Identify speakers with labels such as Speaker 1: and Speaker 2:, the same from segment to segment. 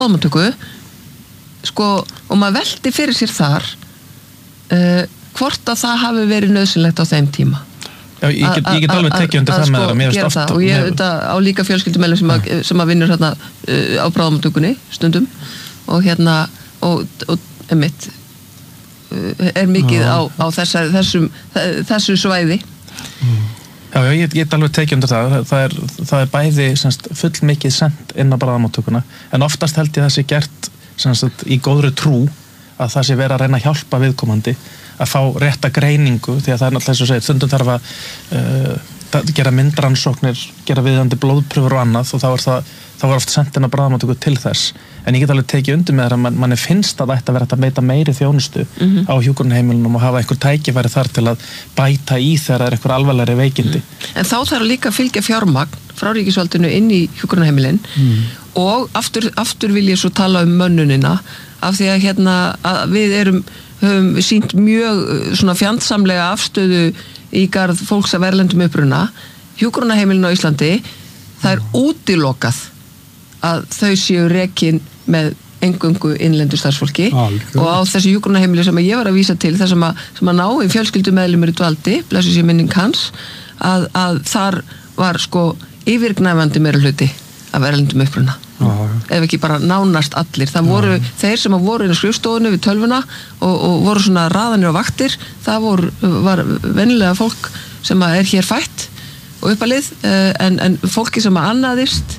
Speaker 1: bráðamóttöku sko, og maður velti fyrir sér þar hvort að það hafi verið nauðsynlegt á þeim tíma.
Speaker 2: Já, ég get alveg tekið undir það með það, mér finnst oft.
Speaker 1: Og ég á líka fjölskyldumeðlim sem að vinnur hérna á bráðamóttökunni stundum og einmitt mikið á þessu svæði.
Speaker 2: Já, ég get alveg tekið undir það er bæði full mikið sent inn á bráðamóttökuna, en oftast held ég það sé gert í góðri trú að það sé verið að reyna að hjálpa viðkomandi að fá rétta greiningu, því að það er náttúrulega eins og segir, stundum þarf að gera myndrannsóknir, gera viðandi blóðprufur og annað og þá var oft sent inn á bráðamóttöku til þess. En ég get alveg tekið undir með það að manni finnst að það ætti að vera að beita meiri þjónustu á hjúkrunarheimilunum og hafa einhver tækifæri þar til að bæta í þegar það er einhver alvarlegri veikindi.
Speaker 1: En þá þarf líka að fylgja fjármagn frá ríkisvaldinu inn í hjúkrunarheimilin og aftur vil ég svo tala um mönnunina af því að að við höfum sýnt mjög svona fjandsamlega afstöðu í garð fólks af erlendum uppruna. Hjúkrunarheimilin á Íslandi, það er útilokað að þau séu rekin með eingöngu innlendu starfsfólki og á þessu hjúkrunarheimili sem ég var að vísa til, það sem að ná í fjölskyldumeðlimur í dvaldi, blessuð sé minning hans, að þar var sko yfirgnæfandi meirihluti af erlendum uppruna. Ef ekki bara nánast allir. Það voru þeir sem voru inn á skrifstofunni við tölvuna og voru svona raðanir á vaktir, það var venjulega fólk sem er hér fætt og uppalið, en fólki sem annaðist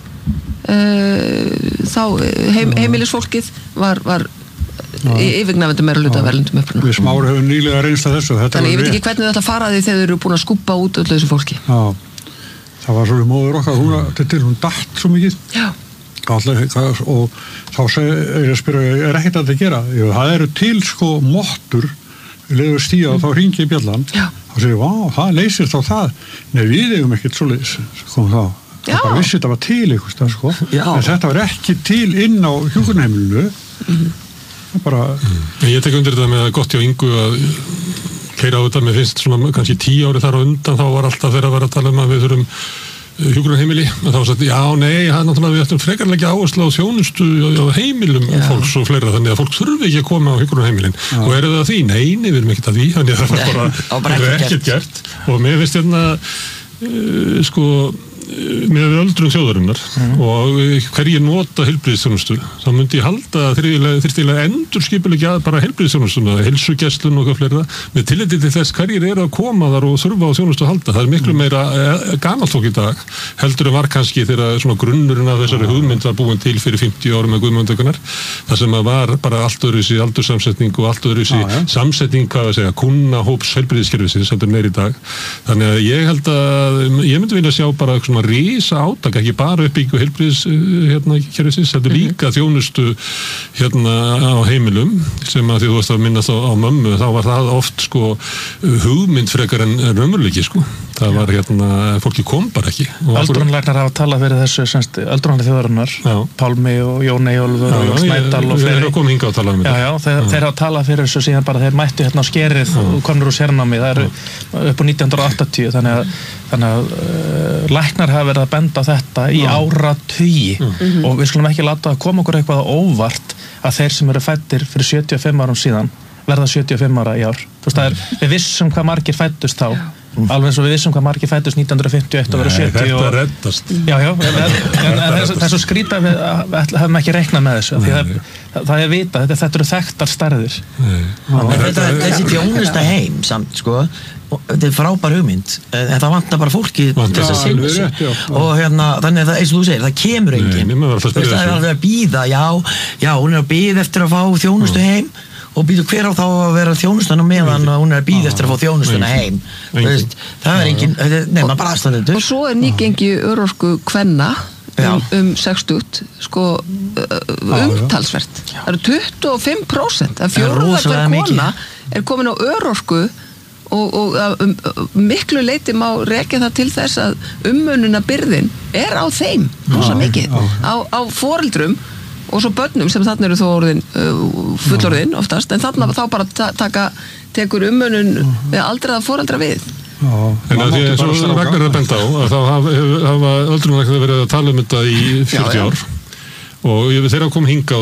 Speaker 1: þá heimilisfólkið var yfirgnæfandi meirihluti af erlendum uppruna.
Speaker 3: Við Smári höfum nýlega reynst að þessu.
Speaker 1: Þannig ég veit ekki hvernig þetta fara því þegar þau eru búin að skúbba út öllu þessu fólki.
Speaker 3: Já, það var svo móður okkar, hún datt svo mikið. Já. Og þá ég spyrja, ekkert að þetta gera? Jú, það eru til sko mottur við leiðum stíða og þá hringi í bjallan. Já. Þá segir, það leysir þá það. Nei, við eigum ekkert svoleiðis, kom þá. Já. Það bara vissi þetta var til eitthvað, sko. Já. En þetta var ekki til inn á hjúkrunarheimilinu. Bara...
Speaker 4: Ég tek undir þetta með gott hjá Ingu að keyra á þetta, mér finnst svona kannski 10 ári þar á undan, þá var alltaf þeirra að vera að tala um að við þurfum hjúkrunarheimili, en þá var sagt, það er náttúrulega við ættum frekarlega áherslu á þjónustu á heimilum fólks og fleira, þannig að fólk þurfi ekki að koma á hjúkrunarheimilin. Og eru það því? Nei, við erum ekkert að því, þannig að það var bara ekkert gert. Og mér finnst sko með öldrun þjóðarinnar og hverjir nota heilbrigðisþjónustu, þá myndi ég halda að þyrftilega endurskipuleggja bara heilbrigðisþjónustuna, heilsugæslun og eitthvað fleira, með tilliti til þess hverjir eru að koma þar og þurfa á þjónustu að halda. Það er miklu meira gamalt fólk í dag, heldur en var kannski þegar svona grunnurinn af þessari hugmynd var búin til fyrir 50 árum með Guðmundsdökunar, þar sem var bara allt öðruvísi aldurssamsetning og allt öðruvísi samsetning, kunnahóps heilbrigðiskerfisins heldur meira í dag. Þannig að ég held að ég myndi vilja sjá bara svona risa átak, ekki bara uppbyggingu heilbrigðis kerfisins, heldur líka þjónustu á heimilum, sem að því þú varst að minnast á mömmu, þá var það oft sko hugmynd frekar en raunveruleiki sko. Það var fólki kom bara ekki.
Speaker 2: Öldrunarlæknar hafa talað fyrir þessu öldrunarlega þjóðarinnar, Pálmi og Jón Eyjólfur og Snædal og fleiri.
Speaker 4: Þeir eru komið hingað að tala um þetta.
Speaker 2: Já, þeir hafa talað fyrir þessu síðan bara þeir mættu á skerið og komnir úr sérnámi, það eru upp á 1980, þannig að læknar hafa verið að benda á þetta í áratugi og við skulum ekki láta að koma okkur eitthvað óvart að þeir sem eru fæddir fyrir 75 árum síðan verða 75 ára í ár. Þú veist, við vissum hvað margir fæddust þá, alveg eins og við vissum hvað margir fæddust 1951 og verða 70
Speaker 4: og... Þetta reddast.
Speaker 2: Já, en það er svo skrítið við hefum ekki reiknað með þessu, því það er vitað, þetta eru þekktar stærðir.
Speaker 5: Þessi þjónusta heim samt, sko, þetta er frábær hugmynd, en það vantar bara fólki til þess að sinna sig og þannig að eins og þú segir, það kemur enginn. Það er alveg að bíða, hún er að bíða eftir að fá þjónustu heim og býtu hver á þá að vera þjónustuna meðan hún er að bíða eftir að fá þjónustuna heim. Það er enginn, nefna bara aðstæðendur.
Speaker 1: Og svo er nýgengi örorku kvenna 60, sko, umtalsvert. Það eru 25%, að fjórða hver kona er komin á örorku og miklu leyti má rekja það til þess að umönnunarbyrðin er á þeim, rosa mikið, á foreldrum og svo börnum sem þarna eru þó orðin fullorðin oftast, en þarna þá bara tekur umönnun við aldraða foreldra við.
Speaker 4: En að því eins og Ragnar er að benda á, að þá hafa öldrunarlæknar verið að tala um þetta í 40 ár og þeir hafa komið hingað